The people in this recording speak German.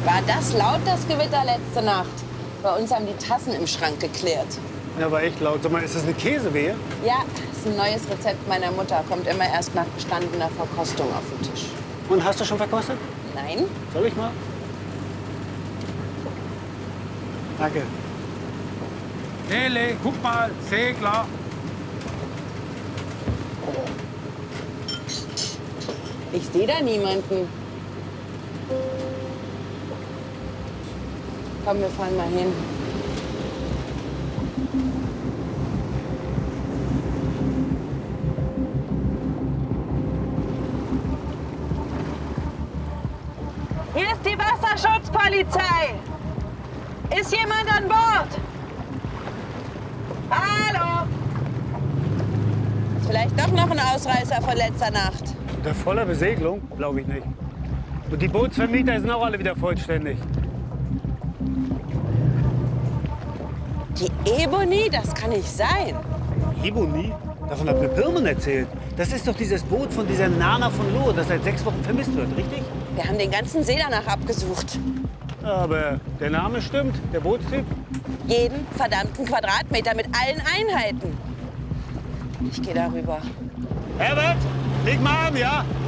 War das laut, das Gewitter letzte Nacht? Bei uns haben die Tassen im Schrank geklärt. Ja, war echt laut. Sag mal, ist das eine Käsewehe? Ja, das ist ein neues Rezept meiner Mutter. Kommt immer erst nach bestandener Verkostung auf den Tisch. Und hast du schon verkostet? Nein? Soll ich mal? Danke. Nele, guck mal, Segler. Ich sehe da niemanden. Komm, wir fahren mal hin. Hier ist die Wasserschutzpolizei. Ist jemand an Bord? Hallo? Ist vielleicht doch noch ein Ausreißer von letzter Nacht. Unter voller Besegelung? Glaube ich nicht. Und die Bootsvermieter sind auch alle wieder vollständig. Die Ebony? Das kann nicht sein. Ebony? Davon hat mir Pirmen erzählt. Das ist doch dieses Boot von dieser Nana von Lohe, das seit 6 Wochen vermisst wird, richtig? Wir haben den ganzen See danach abgesucht. Aber der Name stimmt, der Bootstyp. Jeden verdammten Quadratmeter mit allen Einheiten. Ich gehe darüber. Herbert, leg mal an, ja?